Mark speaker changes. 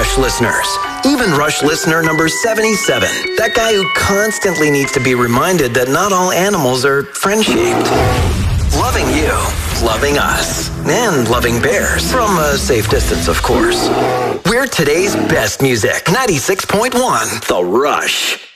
Speaker 1: Rush listeners. Even Rush listener number 77. That guy who constantly needs to be reminded that not all animals are friend-shaped. Loving you, loving us, and loving bears. From a safe distance, of course. We're today's best music. 96.1 The Rush.